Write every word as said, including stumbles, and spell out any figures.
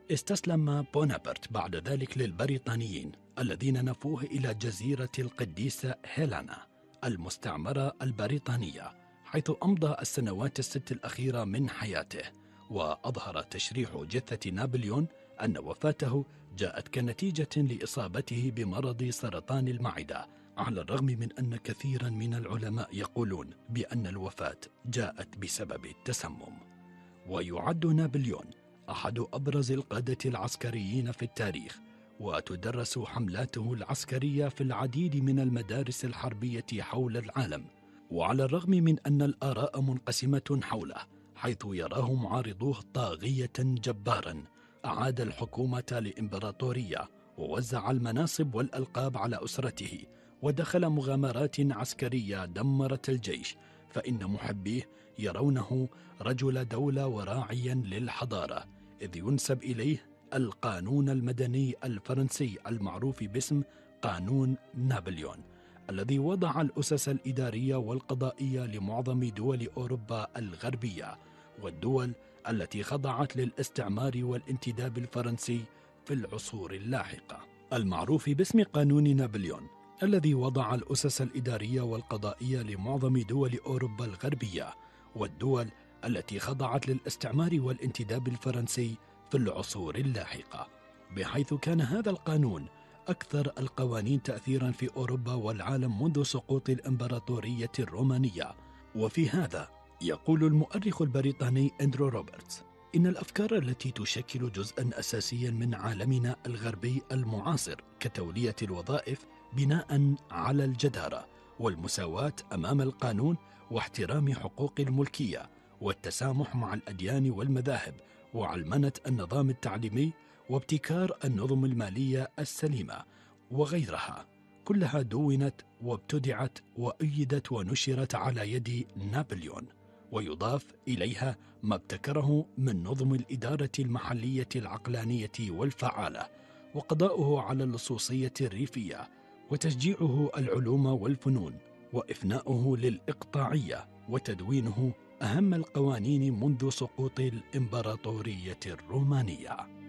استسلم بونابرت بعد ذلك للبريطانيين الذين نفوه إلى جزيرة القديسة هيلانا المستعمرة البريطانية، حيث أمضى السنوات الست الأخيرة من حياته. وأظهر تشريح جثة نابليون أن وفاته جاءت كنتيجة لإصابته بمرض سرطان المعدة، على الرغم من أن كثيرا من العلماء يقولون بأن الوفاة جاءت بسبب التسمم. ويعد نابليون أحد أبرز القادة العسكريين في التاريخ، وتدرس حملاته العسكرية في العديد من المدارس الحربية حول العالم. وعلى الرغم من أن الآراء منقسمة حوله، حيث يراه معارضوه طاغية جبارا أعاد الحكومة لإمبراطورية ووزع المناصب والألقاب على أسرته، ودخل مغامرات عسكرية دمرت الجيش، فإن محبيه يرونه رجل دولة وراعيا للحضارة، إذ ينسب إليه القانون المدني الفرنسي المعروف باسم قانون نابليون، الذي وضع الأسس الإدارية والقضائية لمعظم دول أوروبا الغربية والدول التي خضعت للاستعمار والانتداب الفرنسي في العصور اللاحقة. المعروف باسم قانون نابليون الذي وضع الأسس الإدارية والقضائية لمعظم دول أوروبا الغربية والدول التي خضعت للاستعمار والانتداب الفرنسي في العصور اللاحقة، بحيث كان هذا القانون أكثر القوانين تأثيرا في أوروبا والعالم منذ سقوط الإمبراطورية الرومانية. وفي هذا يقول المؤرخ البريطاني أندرو روبرتس إن الأفكار التي تشكل جزءا أساسيا من عالمنا الغربي المعاصر كتولية الوظائف بناء على الجدارة والمساواة أمام القانون واحترام حقوق الملكية والتسامح مع الأديان والمذاهب وعلمنة النظام التعليمي وابتكار النظم المالية السليمة وغيرها، كلها دونت وابتدعت وأيدت ونشرت على يد نابليون. ويضاف إليها ما ابتكره من نظم الإدارة المحلية العقلانية والفعالة، وقضاؤه على اللصوصية الريفية، وتشجيعه العلوم والفنون، وإفناؤه للإقطاعية، وتدوينه أهم القوانين منذ سقوط الإمبراطورية الرومانية.